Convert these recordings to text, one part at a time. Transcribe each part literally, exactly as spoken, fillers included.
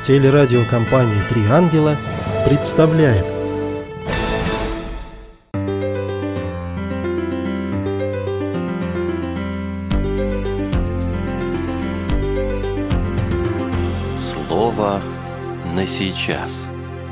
Телерадиокомпания «Три ангела» представляет. Слово на сейчас.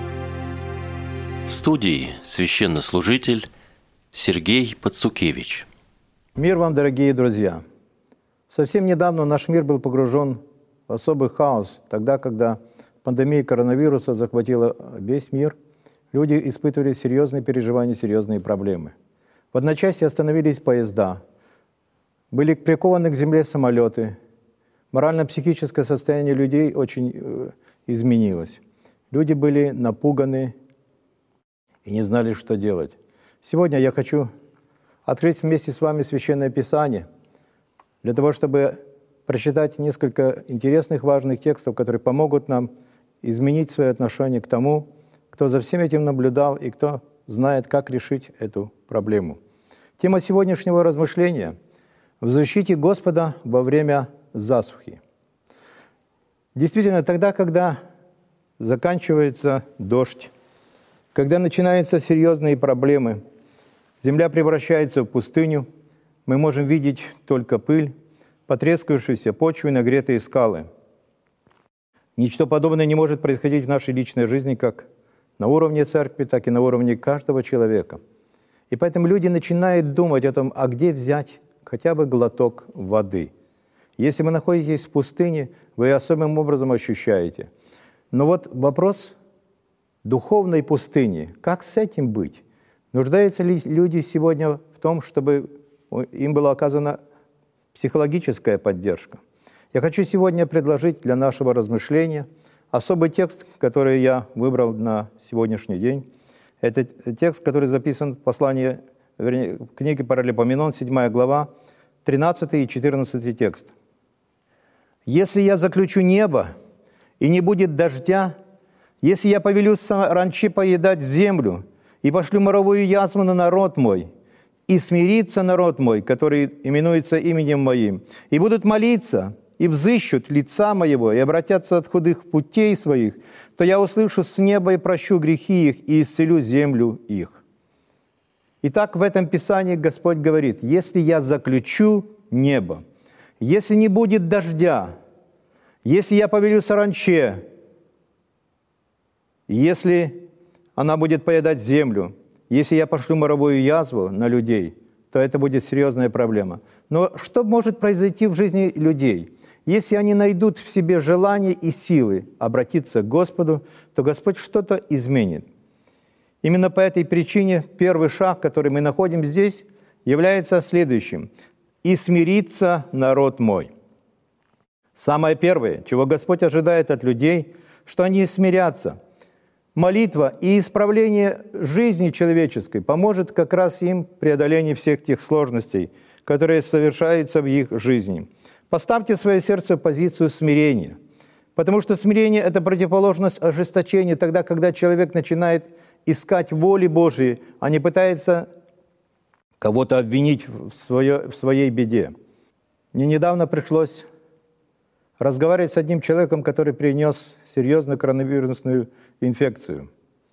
В студии священнослужитель Сергей Пацукевич. Мир вам, дорогие друзья! Совсем недавно наш мир был погружен в особый хаос, тогда, когда пандемия коронавируса захватила весь мир, люди испытывали серьезные переживания, серьезные проблемы. В одночасье остановились поезда, были прикованы к земле самолеты, морально-психическое состояние людей очень э, изменилось. Люди были напуганы и не знали, что делать. Сегодня я хочу открыть вместе с вами Священное Писание, для того, чтобы прочитать несколько интересных, важных текстов, которые помогут нам изменить свое отношение к тому, кто за всем этим наблюдал и кто знает, как решить эту проблему. Тема сегодняшнего размышления – в защите Господа во время засухи. Действительно, тогда, когда заканчивается дождь, когда начинаются серьезные проблемы, земля превращается в пустыню, мы можем видеть только пыль, потрескавшиеся почвы, нагретые скалы. Ничто подобное не может происходить в нашей личной жизни как на уровне церкви, так и на уровне каждого человека. И поэтому люди начинают думать о том, а где взять хотя бы глоток воды. Если вы находитесь в пустыне, вы особым образом ощущаете. Но вот вопрос духовной пустыни, как с этим быть? Нуждаются ли люди сегодня в том, чтобы им была оказана психологическая поддержка? Я хочу сегодня предложить для нашего размышления особый текст, который я выбрал на сегодняшний день. Это текст, который записан в послании, вернее, в книге Паралипоменон, седьмая глава, тринадцатый и четырнадцатый текст. «Если я заключу небо, и не будет дождя, если я повелю саранче поедать землю, и пошлю моровую язву на народ мой, и смирится народ мой, который именуется именем моим, и будут молиться, и взыщут лица моего, и обратятся от худых путей своих, то я услышу с неба и прощу грехи их, и исцелю землю их». Итак, в этом Писании Господь говорит: если я заключу небо, если не будет дождя, если я повелю саранче, если она будет поедать землю, если я пошлю моровую язву на людей, то это будет серьезная проблема. Но что может произойти в жизни людей? Если они найдут в себе желание и силы обратиться к Господу, то Господь что-то изменит. Именно по этой причине первый шаг, который мы находим здесь, является следующим: «И смирится народ мой». Самое первое, чего Господь ожидает от людей, что они смирятся. Молитва и исправление жизни человеческой поможет как раз им в преодолении всех тех сложностей, которые совершаются в их жизни. Поставьте свое сердце в позицию смирения, потому что смирение – это противоположность ожесточению, тогда, когда человек начинает искать воли Божией, а не пытается кого-то обвинить в, свое, в своей беде. Мне недавно пришлось разговаривать с одним человеком, который перенес серьезную коронавирусную инфекцию.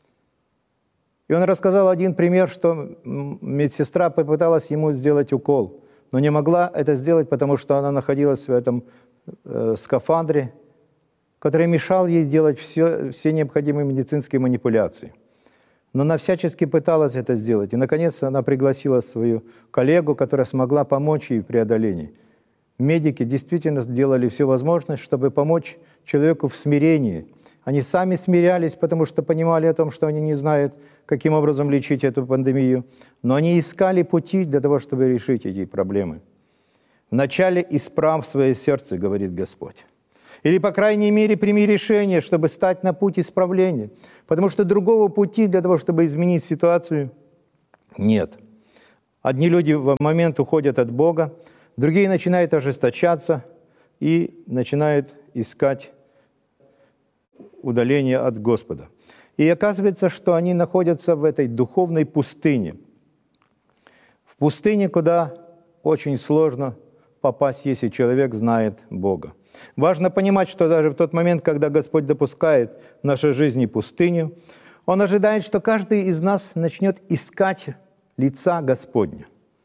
И он рассказал один пример, что медсестра попыталась ему сделать укол, но не могла это сделать, потому что она находилась в этом э, скафандре, который мешал ей делать все, все необходимые медицинские манипуляции. Но она всячески пыталась это сделать. И, наконец, она пригласила свою коллегу, которая смогла помочь ей в преодолении. Медики действительно сделали все возможное, чтобы помочь человеку в смирении. Они сами смирялись, потому что понимали о том, что они не знают, каким образом лечить эту пандемию. Но они искали пути для того, чтобы решить эти проблемы. «Вначале исправ свое сердце, — говорит Господь. Или, по крайней мере, прими решение, чтобы стать на путь исправления. Потому что другого пути для того, чтобы изменить ситуацию, нет. Одни люди в момент уходят от Бога, другие начинают ожесточаться и начинают искать удаление от Господа. И оказывается, что они находятся в этой духовной пустыне. В пустыне, куда очень сложно попасть, если человек знает Бога. Важно понимать, что даже в тот момент, когда Господь допускает в нашей жизни пустыню, Он ожидает, что каждый из нас начнет искать лица Господня.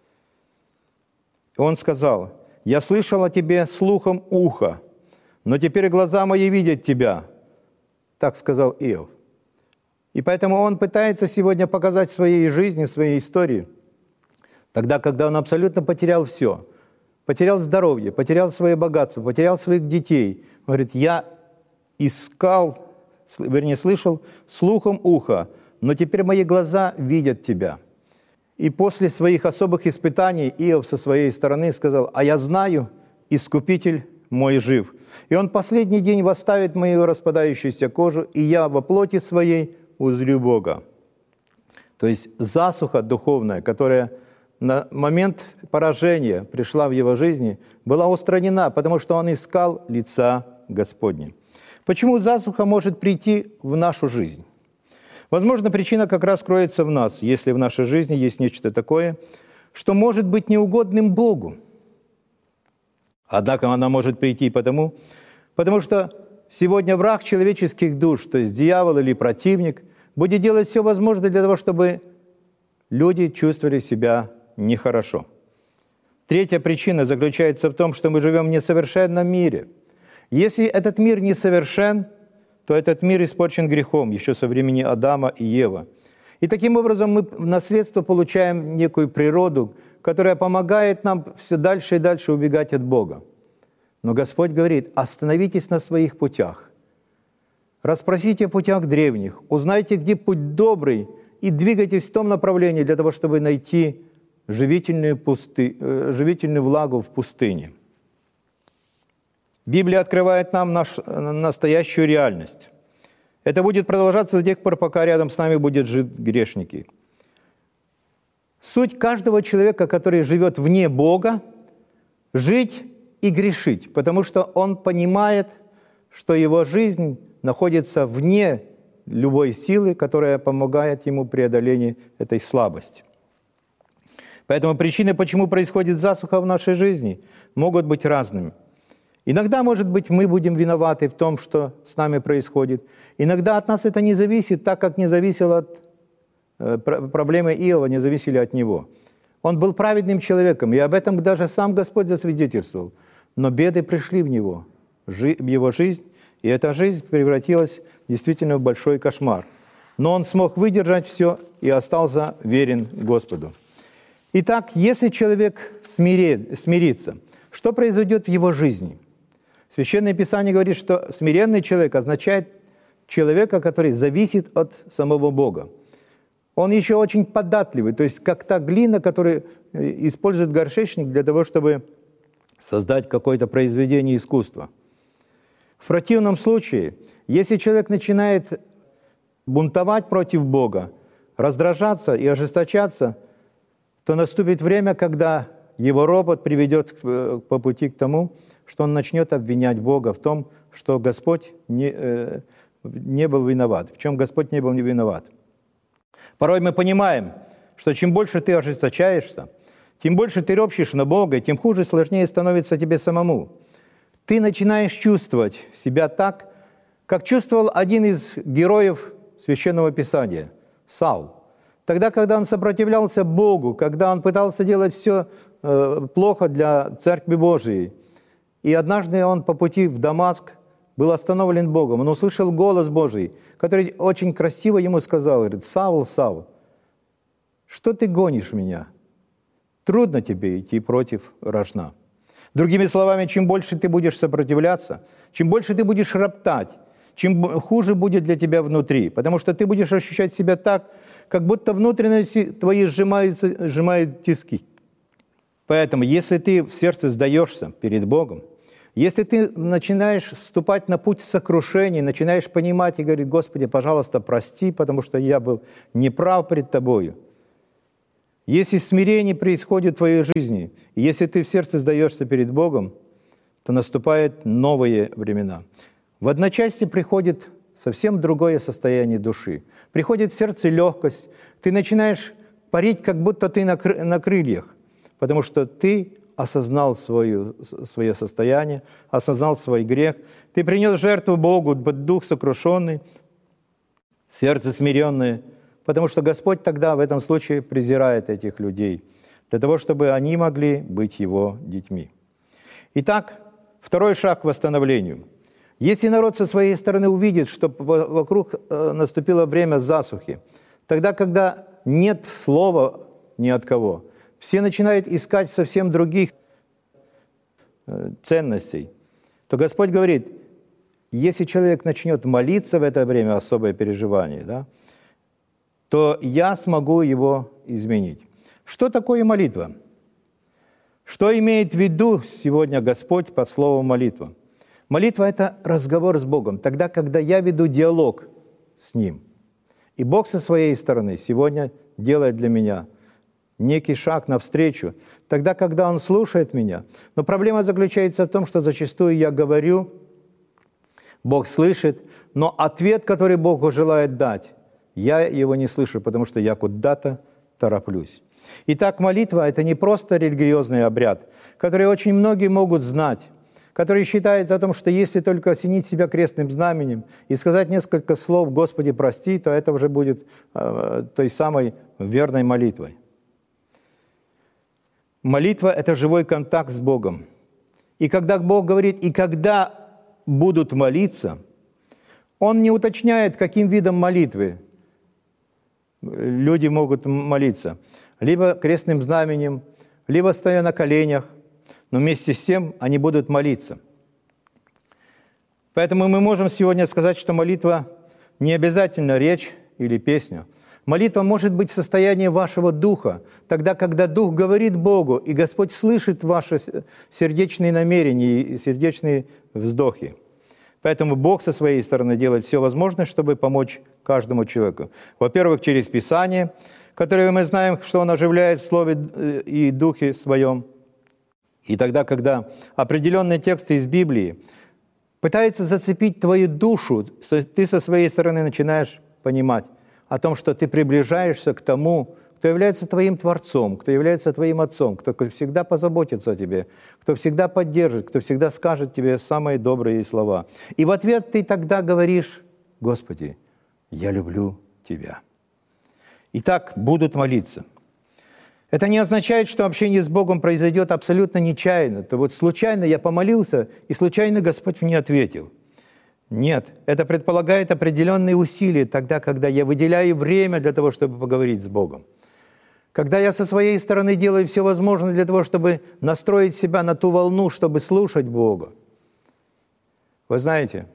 И Он сказал: «Я слышал о тебе слухом уха, но теперь глаза мои видят тебя». Так сказал Иов. И поэтому он пытается сегодня показать в своей жизни, в своей истории, тогда, когда он абсолютно потерял все. Потерял здоровье, потерял свое богатство, потерял своих детей. Он говорит: я искал, вернее, слышал слухом уха, но теперь мои глаза видят тебя. И после своих особых испытаний Иов со своей стороны сказал: а я знаю, Искупитель мой жив. И он последний день восставит мою распадающуюся кожу, и я во плоти своей узрю Бога. То есть засуха духовная, которая на момент поражения пришла в его жизни, была устранена, потому что он искал лица Господня. Почему засуха может прийти в нашу жизнь? Возможно, причина как раз кроется в нас, если в нашей жизни есть нечто такое, что может быть неугодным Богу. Однако она может прийти потому, потому что сегодня враг человеческих душ, то есть дьявол или противник, будет делать все возможное для того, чтобы люди чувствовали себя нехорошо. Третья причина заключается в том, что мы живем в несовершенном мире. Если этот мир несовершен, то этот мир испорчен грехом еще со времени Адама и Евы. И таким образом мы в наследство получаем некую природу, которая помогает нам все дальше и дальше убегать от Бога. Но Господь говорит: остановитесь на своих путях, расспросите о путях древних, узнайте, где путь добрый, и двигайтесь в том направлении для того, чтобы найти живительную, пусты... живительную влагу в пустыне. Библия открывает нам наш... настоящую реальность. Это будет продолжаться до тех пор, пока рядом с нами будут жить грешники. Суть каждого человека, который живет вне Бога, жить и грешить, потому что он понимает, что его жизнь находится вне любой силы, которая помогает ему в преодолении этой слабости. Поэтому причины, почему происходит засуха в нашей жизни, могут быть разными. Иногда, может быть, мы будем виноваты в том, что с нами происходит. Иногда от нас это не зависит, так как не зависело от э, проблемы Иова, не зависели от него. Он был праведным человеком, и об этом даже сам Господь засвидетельствовал. Но беды пришли в него, в его жизнь, и эта жизнь превратилась действительно в большой кошмар. Но он смог выдержать все и остался верен Господу. Итак, если человек смирит, смирится, что произойдет в его жизни? Священное Писание говорит, что смиренный человек означает человека, который зависит от самого Бога. Он еще очень податливый, то есть как та глина, которую использует горшечник для того, чтобы создать какое-то произведение искусства. В противном случае, если человек начинает бунтовать против Бога, раздражаться и ожесточаться, то наступит время, когда его ропот приведет по пути к тому, что он начнет обвинять Бога в том, что Господь не, э, не был виноват, в чем Господь не был не виноват. Порой мы понимаем, что чем больше ты ожесточаешься, тем больше ты ропщешь на Бога, тем хуже и сложнее становится тебе самому. Ты начинаешь чувствовать себя так, как чувствовал один из героев Священного Писания – Саул. Тогда, когда он сопротивлялся Богу, когда он пытался делать все э, плохо для Церкви Божией, и однажды он по пути в Дамаск был остановлен Богом. Он услышал голос Божий, который очень красиво ему сказал, говорит: «Саул, Саул, что ты гонишь меня? Трудно тебе идти против рожна». Другими словами, чем больше ты будешь сопротивляться, чем больше ты будешь роптать, чем хуже будет для тебя внутри, потому что ты будешь ощущать себя так, как будто внутренности твои сжимаются, сжимают тиски. Поэтому, если ты в сердце сдаешься перед Богом, если ты начинаешь вступать на путь сокрушений, начинаешь понимать и говорить: «Господи, пожалуйста, прости, потому что я был неправ пред Тобою». Если смирение происходит в твоей жизни, и если ты в сердце сдаешься перед Богом, то наступают новые времена. В одночасье приходит совсем другое состояние души. Приходит в сердце легкость, ты начинаешь парить, как будто ты на, кры- на крыльях, потому что ты осознал свое, свое состояние, осознал свой грех. Ты принес жертву Богу, дух сокрушенный, сердце смиренное, потому что Господь тогда в этом случае презирает этих людей, для того, чтобы они могли быть Его детьми. Итак, второй шаг к восстановлению. Если народ со своей стороны увидит, что вокруг наступило время засухи, тогда, когда нет слова ни от кого, все начинают искать совсем других ценностей, то Господь говорит, если человек начнет молиться в это время, особое переживание, да, то я смогу его изменить. Что такое молитва? Что имеет в виду сегодня Господь под словом молитва? Молитва – это разговор с Богом, тогда, когда я веду диалог с Ним. И Бог со своей стороны сегодня делает для меня некий шаг навстречу, тогда, когда Он слушает меня. Но проблема заключается в том, что зачастую я говорю, Бог слышит, но ответ, который Бог желает дать, я его не слышу, потому что я куда-то тороплюсь. Итак, молитва – это не просто религиозный обряд, который очень многие могут знать, который считает о том, что если только осенить себя крестным знаменем и сказать несколько слов «Господи, прости», то это уже будет э, той самой верной молитвой. Молитва – это живой контакт с Богом. И когда Бог говорит «и когда будут молиться», Он не уточняет, каким видом молитвы люди могут молиться. Либо крестным знаменем, либо стоя на коленях, но вместе с тем они будут молиться. Поэтому мы можем сегодня сказать, что молитва не обязательно речь или песня. Молитва может быть состоянием вашего духа, тогда, когда Дух говорит Богу, и Господь слышит ваши сердечные намерения и сердечные вздохи. Поэтому Бог со своей стороны делает все возможное, чтобы помочь каждому человеку. Во-первых, через Писание, которое мы знаем, что Он оживляет в Слове и Духе Своем. И тогда, когда определенные тексты из Библии пытаются зацепить твою душу, ты со своей стороны начинаешь понимать о том, что ты приближаешься к тому, кто является твоим Творцом, кто является твоим Отцом, кто всегда позаботится о тебе, кто всегда поддержит, кто всегда скажет тебе самые добрые слова. И в ответ ты тогда говоришь: «Господи, я люблю Тебя». Итак, будут молиться. Это не означает, что общение с Богом произойдет абсолютно нечаянно. То вот случайно я помолился, и случайно Господь мне ответил. Нет, это предполагает определенные усилия тогда, когда я выделяю время для того, чтобы поговорить с Богом. Когда я со своей стороны делаю все возможное для того, чтобы настроить себя на ту волну, чтобы слушать Бога. Вы знаете,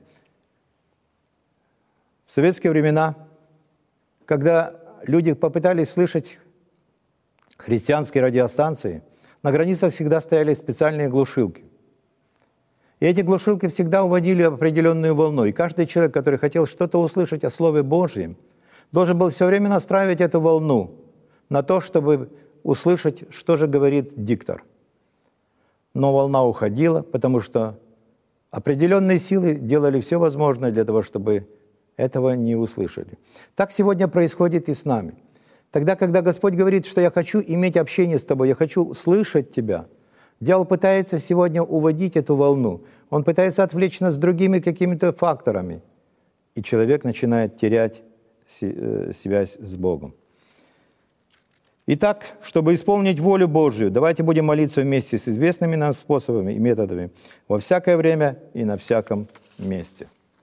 в советские времена, когда люди попытались слышать христианские радиостанции, на границах всегда стояли специальные глушилки. И эти глушилки всегда уводили определенную волну. И каждый человек, который хотел что-то услышать о Слове Божьем, должен был все время настраивать эту волну на то, чтобы услышать, что же говорит диктор. Но волна уходила, потому что определенные силы делали все возможное для того, чтобы этого не услышали. Так сегодня происходит и с нами. Тогда, когда Господь говорит, что я хочу иметь общение с тобой, я хочу слышать тебя, дьявол пытается сегодня уводить эту волну. Он пытается отвлечь нас другими какими-то факторами. И человек начинает терять связь с Богом. Итак, чтобы исполнить волю Божию, давайте будем молиться вместе с известными нам способами и методами во всякое время и на всяком месте.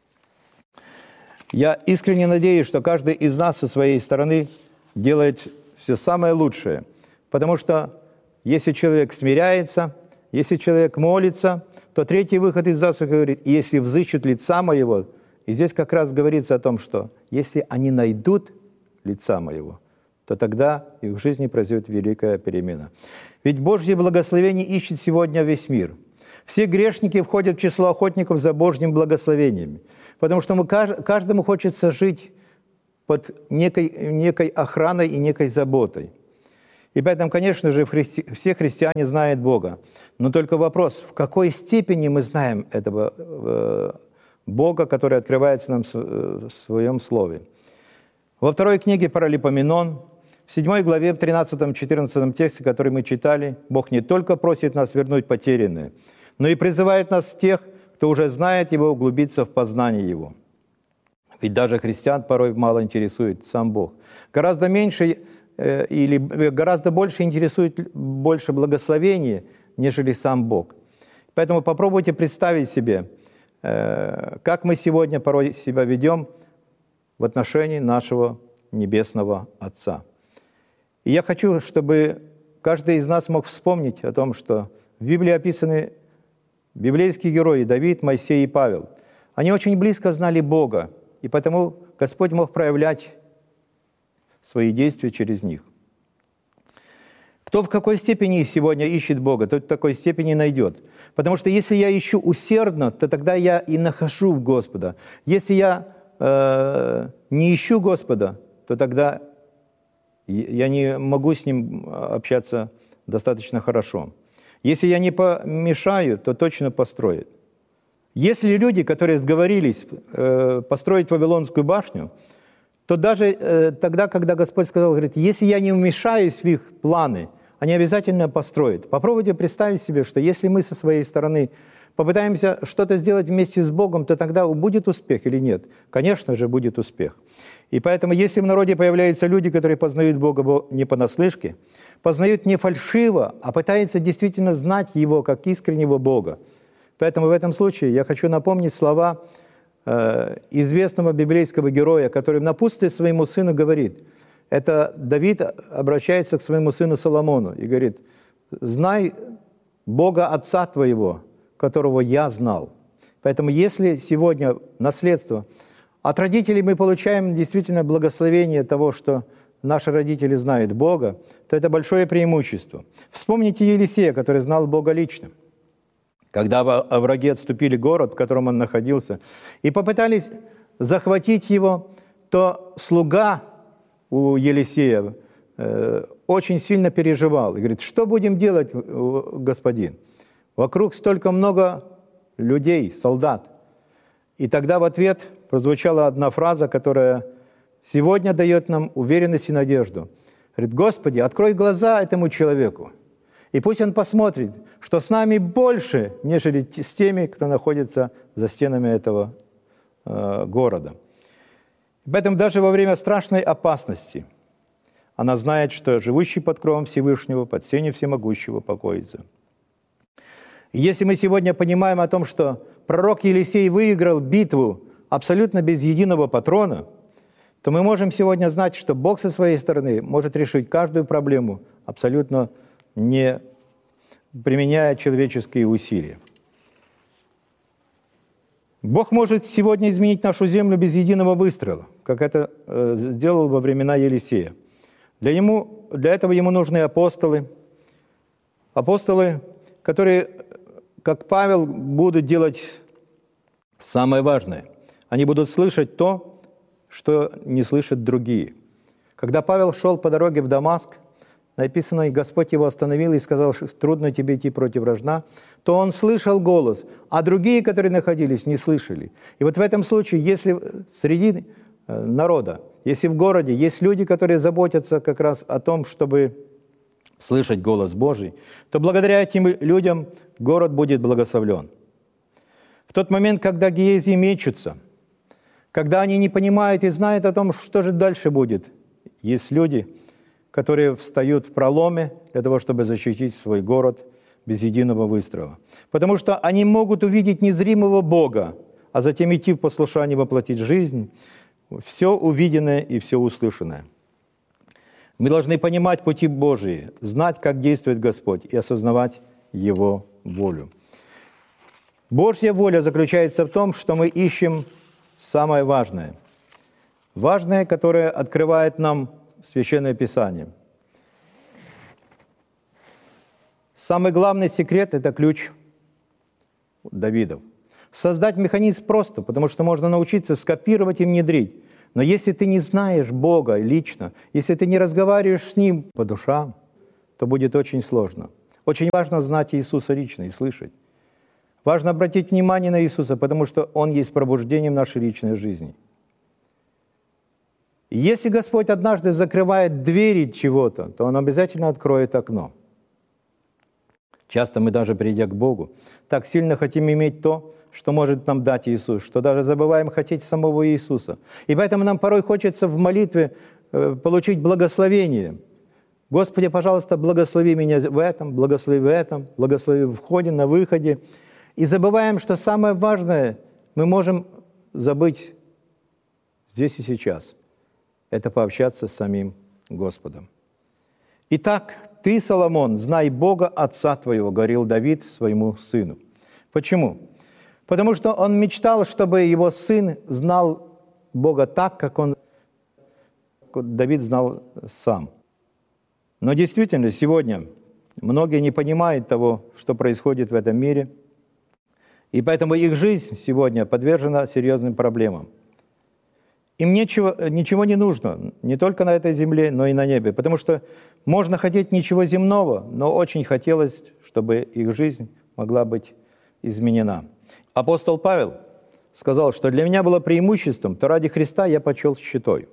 Я искренне надеюсь, что каждый из нас со своей стороны делает все самое лучшее, потому что если человек смиряется, если человек молится, то третий выход из засухи говорит: если взыщут лица моего, и здесь как раз говорится о том, что если они найдут лица моего, то тогда и в жизни произойдет великая перемена. Ведь Божье благословение ищет сегодня весь мир. Все грешники входят в число охотников за Божьим благословением, потому что мы, каждому хочется жить под некой, некой охраной и некой заботой. И поэтому, конечно же, христи... все христиане знают Бога. Но только вопрос, в какой степени мы знаем этого э, Бога, который открывается нам в своем Слове. Во второй книге Паралипоменон В седьмой главе, в тринадцатом-четырнадцатом тексте, который мы читали, Бог не только просит нас вернуть потерянное, но и призывает нас тех, кто уже знает Его, углубиться в познание Его. Ведь даже христиан порой мало интересует сам Бог. Гораздо меньше э, или гораздо больше интересует больше благословения, нежели сам Бог. Поэтому попробуйте представить себе, э, как мы сегодня порой себя ведем в отношении нашего Небесного Отца. И я хочу, чтобы каждый из нас мог вспомнить о том, что в Библии описаны библейские герои Давид, Моисей и Павел. Они очень близко знали Бога, и потому Господь мог проявлять свои действия через них. Кто в какой степени сегодня ищет Бога, тот в такой степени найдет. Потому что если я ищу усердно, то тогда я и нахожу Господа. Если я э, не ищу Господа, то тогда я не могу с Ним общаться достаточно хорошо. Если я не помешаю, то точно построит. Если люди, которые сговорились э, построить Вавилонскую башню, то даже э, тогда, когда Господь сказал, говорит, если я не вмешаюсь в их планы, они обязательно построят. Попробуйте представить себе, что если мы со своей стороны попытаемся что-то сделать вместе с Богом, то тогда будет успех или нет? Конечно же, будет успех. И поэтому, если в народе появляются люди, которые познают Бога не понаслышке, познают не фальшиво, а пытаются действительно знать Его как искреннего Бога. Поэтому в этом случае я хочу напомнить слова э, известного библейского героя, который в напутствии своему сыну говорит. Это Давид обращается к своему сыну Соломону и говорит, «Знай Бога Отца твоего, которого я знал». Поэтому если сегодня наследство от родителей мы получаем действительно благословение того, что наши родители знают Бога, то это большое преимущество. Вспомните Елисея, который знал Бога лично. Когда враги отступили город, в котором он находился, и попытались захватить его, то слуга у Елисея э, очень сильно переживал. И говорит, что будем делать, господин? Вокруг столько много людей, солдат. И тогда в ответ прозвучала одна фраза, которая сегодня дает нам уверенность и надежду. Говорит, Господи, открой глаза этому человеку, и пусть он посмотрит, что с нами больше, нежели с теми, кто находится за стенами этого э, города. Поэтому даже во время страшной опасности она знает, что живущий под кровом Всевышнего, под сенью Всемогущего покоится. И если мы сегодня понимаем о том, что пророк Елисей выиграл битву абсолютно без единого патрона, то мы можем сегодня знать, что Бог со своей стороны может решить каждую проблему абсолютно не применяя человеческие усилия. Бог может сегодня изменить нашу землю без единого выстрела, как это э, сделал во времена Елисея. Для, ему, для этого ему нужны апостолы, апостолы, которые, как Павел, будут делать самое важное. Они будут слышать то, что не слышат другие. Когда Павел шел по дороге в Дамаск, написано, и Господь его остановил и сказал, что трудно тебе идти против вражда, то он слышал голос, а другие, которые находились, не слышали. И вот в этом случае, если среди народа, если в городе есть люди, которые заботятся как раз о том, чтобы слышать голос Божий, то благодаря этим людям город будет благословлен. В тот момент, когда гиези мечутся, когда они не понимают и знают о том, что же дальше будет, есть люди, которые встают в проломе для того, чтобы защитить свой город без единого выстрела. Потому что они могут увидеть незримого Бога, а затем идти в послушание, воплотить жизнь, все увиденное и все услышанное. Мы должны понимать пути Божии, знать, как действует Господь, и осознавать Его волю. Божья воля заключается в том, что мы ищем самое важное. Важное, которое открывает нам Священное Писание. Самый главный секрет – это ключ Давидов. Создать механизм просто, потому что можно научиться скопировать и внедрить. Но если ты не знаешь Бога лично, если ты не разговариваешь с Ним по душам, то будет очень сложно. Очень важно знать Иисуса лично и слышать. Важно обратить внимание на Иисуса, потому что Он есть пробуждением нашей личной жизни. И если Господь однажды закрывает двери чего-то, то Он обязательно откроет окно. Часто мы даже, придя к Богу, так сильно хотим иметь то, что может нам дать Иисус, что даже забываем хотеть самого Иисуса. И поэтому нам порой хочется в молитве получить благословение. Господи, пожалуйста, благослови меня в этом, благослови в этом, благослови в входе, на выходе. И забываем, что самое важное мы можем забыть здесь и сейчас. Это пообщаться с самим Господом. Итак, ты, Соломон, знай Бога, Отца твоего, говорил Давид своему сыну. Почему? Потому что он мечтал, чтобы его сын знал Бога так, как он, Давид знал сам. Но действительно, сегодня многие не понимают того, что происходит в этом мире, и поэтому их жизнь сегодня подвержена серьезным проблемам. Им ничего, ничего не нужно, не только на этой земле, но и на небе, потому что можно хотеть ничего земного, но очень хотелось, чтобы их жизнь могла быть изменена. Апостол Павел сказал, что для меня было преимуществом, то ради Христа я почел щитою.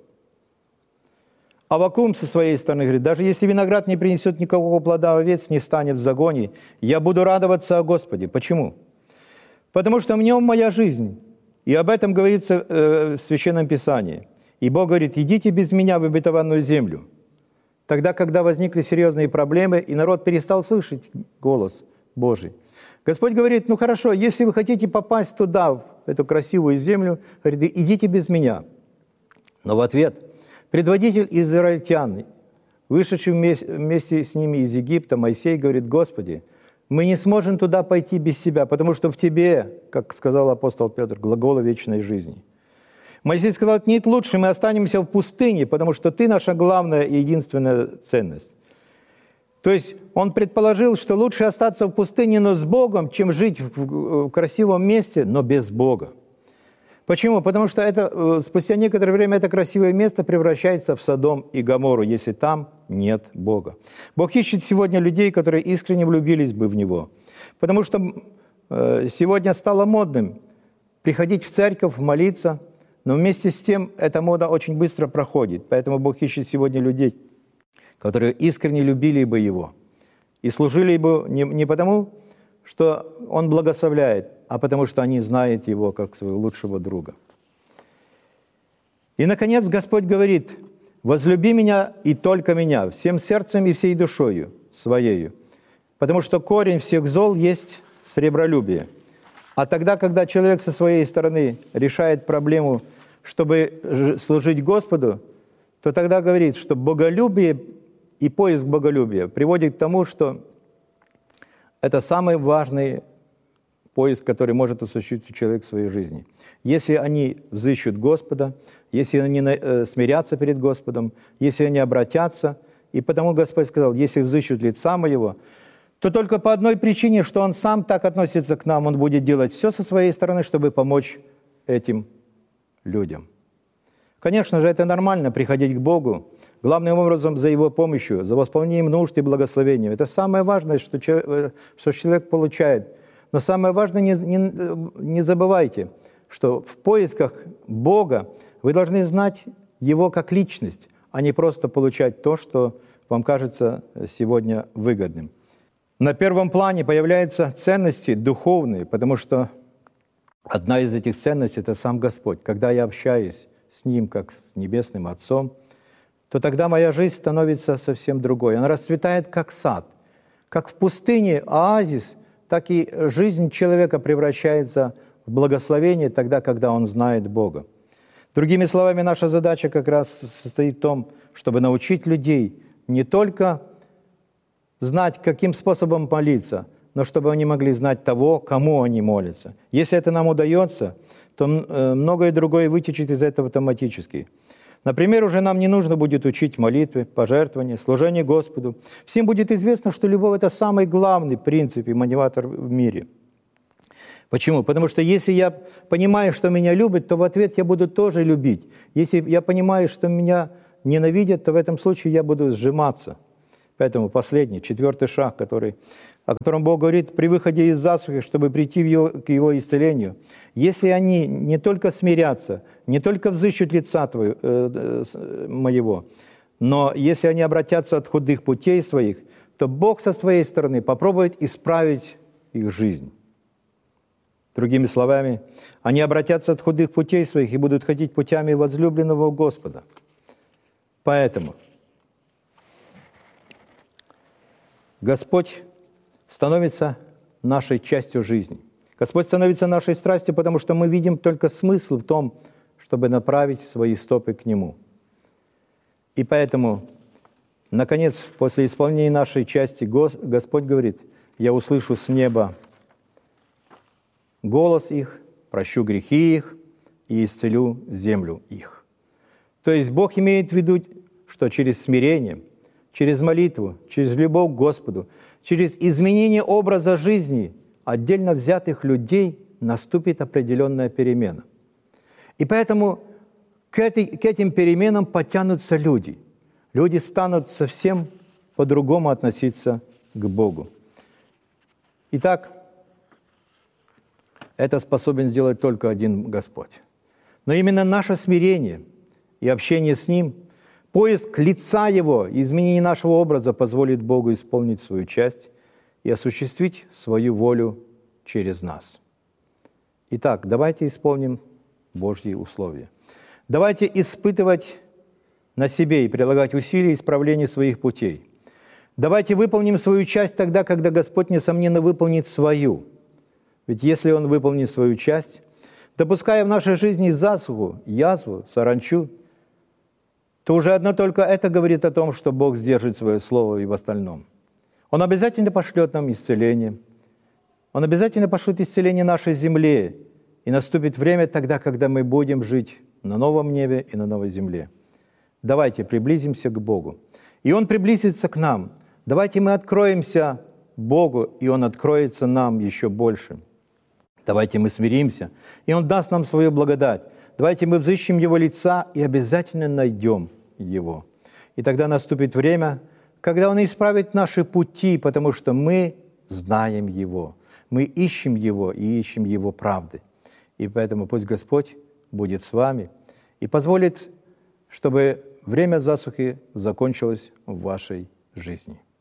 Аввакум со своей стороны говорит, даже если виноград не принесет никакого плода, овец не станет в загоне, я буду радоваться о Господе. Почему? Потому что в нем моя жизнь. И об этом говорится э, в Священном Писании. И Бог говорит, идите без меня в обетованную землю. Тогда, когда возникли серьезные проблемы, и народ перестал слышать голос Божий. Господь говорит, ну хорошо, если вы хотите попасть туда, в эту красивую землю, говорит, идите без меня. Но в ответ предводитель израильтян, вышедший вместе с ними из Египта, Моисей, говорит, Господи, мы не сможем туда пойти без себя, потому что в Тебе, как сказал апостол Петр, глаголы вечной жизни. Моисей сказал, нет, лучше мы останемся в пустыне, потому что Ты наша главная и единственная ценность. То есть он предположил, что лучше остаться в пустыне, но с Богом, чем жить в красивом месте, но без Бога. Почему? Потому что это, спустя некоторое время это красивое место превращается в Содом и Гоморру, если там нет Бога. Бог ищет сегодня людей, которые искренне влюбились бы в Него. Потому что сегодня стало модным приходить в церковь, молиться, но вместе с тем эта мода очень быстро проходит. Поэтому Бог ищет сегодня людей, которые искренне любили бы Его и служили бы не, не потому, что Он благословляет, а потому что они знают Его как своего лучшего друга. И, наконец, Господь говорит, «Возлюби меня и только меня, всем сердцем и всей душою своею, потому что корень всех зол есть сребролюбие». А тогда, когда человек со своей стороны решает проблему, чтобы служить Господу, то тогда говорит, что боголюбие и поиск боголюбия приводит к тому, что это самый важный поиск, который может осуществить человек в своей жизни. Если они взыщут Господа, если они смирятся перед Господом, если они обратятся, и потому Господь сказал, если взыщут лица Моего, то только по одной причине, что Он сам так относится к нам, Он будет делать все со своей стороны, чтобы помочь этим людям. Конечно же, это нормально, приходить к Богу, главным образом за Его помощью, за восполнением нужд и благословением. Это самое важное, что человек, что человек получает. Но самое важное, не, не, не забывайте, что в поисках Бога вы должны знать Его как личность, а не просто получать то, что вам кажется сегодня выгодным. На первом плане появляются ценности духовные, потому что одна из этих ценностей – это сам Господь. Когда я общаюсь с Ним, как с Небесным Отцом, то тогда моя жизнь становится совсем другой. Она расцветает, как сад. Как в пустыне оазис, так и жизнь человека превращается в благословение тогда, когда он знает Бога. Другими словами, наша задача как раз состоит в том, чтобы научить людей не только знать, каким способом молиться, но чтобы они могли знать того, кому они молятся. Если это нам удается, то многое другое вытечет из этого автоматически. Например, уже нам не нужно будет учить молитвы, пожертвования, служение Господу. Всем будет известно, что любовь – это самый главный принцип и мотиватор в мире. Почему? Потому что если я понимаю, что меня любят, то в ответ я буду тоже любить. Если я понимаю, что меня ненавидят, то в этом случае я буду сжиматься. Поэтому последний, четвертый шаг, который о котором Бог говорит при выходе из засухи, чтобы прийти в его, к Его исцелению, если они не только смирятся, не только взыщут лица твоего, э, э, моего, но если они обратятся от худых путей своих, то Бог со своей стороны попробует исправить их жизнь. Другими словами, они обратятся от худых путей своих и будут ходить путями возлюбленного Господа. Поэтому Господь становится нашей частью жизни. Господь становится нашей страстью, потому что мы видим только смысл в том, чтобы направить свои стопы к Нему. И поэтому, наконец, после исполнения нашей части, Господь говорит: «Я услышу с неба голос их, прощу грехи их и исцелю землю их». То есть Бог имеет в виду, что через смирение, через молитву, через любовь к Господу, через изменение образа жизни отдельно взятых людей наступит определенная перемена. И поэтому к, этой, к этим переменам потянутся люди. Люди станут совсем по-другому относиться к Богу. Итак, это способен сделать только один Господь. Но именно наше смирение и общение с Ним, поиск лица Его, изменение нашего образа позволит Богу исполнить свою часть и осуществить свою волю через нас. Итак, давайте исполним Божьи условия. Давайте испытывать на себе и прилагать усилия исправления своих путей. Давайте выполним свою часть тогда, когда Господь, несомненно, выполнит свою. Ведь если Он выполнит свою часть, допуская в нашей жизни засуху, язву, саранчу, то уже одно только это говорит о том, что Бог сдержит свое слово и в остальном. Он обязательно пошлет нам исцеление. Он обязательно пошлет исцеление нашей земле. И наступит время тогда, когда мы будем жить на новом небе и на новой земле. Давайте приблизимся к Богу. И Он приблизится к нам. Давайте мы откроемся Богу, и Он откроется нам еще больше. Давайте мы смиримся, и Он даст нам свою благодать. Давайте мы взыщем Его лица и обязательно найдем Его. И тогда наступит время, когда Он исправит наши пути, потому что мы знаем Его. Мы ищем Его и ищем Его правды. И поэтому пусть Господь будет с вами и позволит, чтобы время засухи закончилось в вашей жизни.